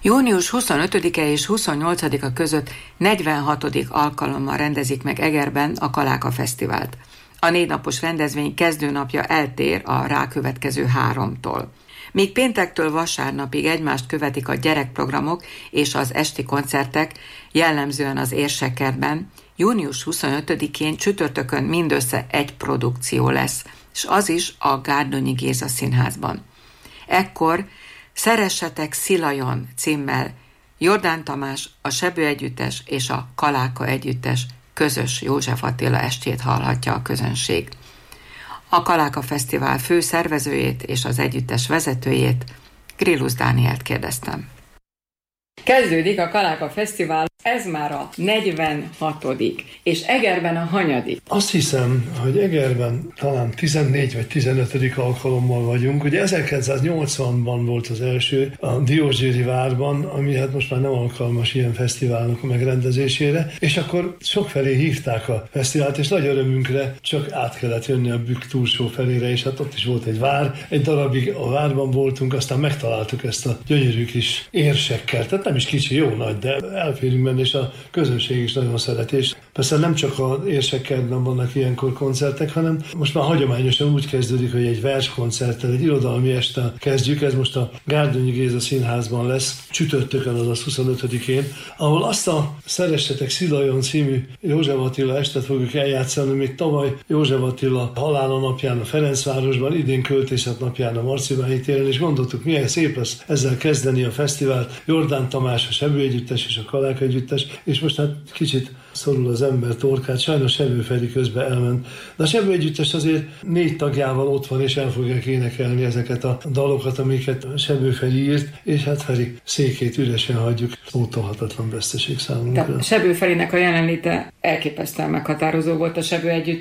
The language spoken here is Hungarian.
Június 25-e és 28-a között 46. alkalommal rendezik meg Egerben a Kaláka Fesztivált. A 4 napos rendezvény kezdőnapja eltér a rákövetkező 3-tól. Míg péntektől vasárnapig egymást követik a gyerekprogramok és az esti koncertek, jellemzően az Érsekkertben, június 25-én csütörtökön mindössze egy produkció lesz, és az is a Gárdonyi Géza Színházban. Ekkor Szeressetek Szilajon címmel Jordán Tamás, a Sebő Együttes és a Kaláka Együttes közös József Attila estjét hallhatja a közönség. A Kaláka Fesztivál fő szervezőjét és az együttes vezetőjét, Grillus Dánielt kérdeztem. Kezdődik a Kaláka Fesztivál, ez már a 46. és Egerben a hanyadik? Azt hiszem, hogy Egerben talán 14 vagy 15. alkalommal vagyunk. Ugye 1980-ban volt az első a Diósgyőri várban, ami hát most már nem alkalmas ilyen fesztiválnak a megrendezésére, és akkor sokfelé hívták a fesztivált, és nagy örömünkre csak át kellett jönni a Bükk túlsó felére, és hát ott is volt egy vár. Egy darabig a várban voltunk, aztán megtaláltuk ezt a gyönyörű kis Érsekkertet, tehát nem is kicsi, jó nagy, de elférünk benne, és a közönség is nagyon szereti. És persze nem csak az Érsekkertben vannak ilyenkor koncertek, hanem most már hagyományosan úgy kezdődik, hogy egy verskoncerttel, egy irodalmi este kezdjük. Ez most a Gárdonyi Géza Színházban lesz, csütörtökön, azaz 25-én, ahol azt a Szeressetek Szilajon című József Attila estet fogjuk eljátszani, még tavaly József Attila halála napján a Ferencvárosban, idén költészet napján a Marcibányi téren, és gondoltuk, milyen szép lesz ezzel kezdeni a fesztivált. Jordán Tamás, a Sebő Együttes és a Kaláka Együttes, és most hát kicsit szorul az ember torkát, sajnos Sebő Feri közben elment. De a Sebő Együttes azért 4 tagjával ott van, és el fogják énekelni ezeket a dalokat, amiket Sebő Feri írt, és hát Feri székét üresen hagyjuk. Pótolhatatlan veszteség számunkra. Sebő Ferinek a jelenléte elképesztően meghatározó volt a Sebő Együttes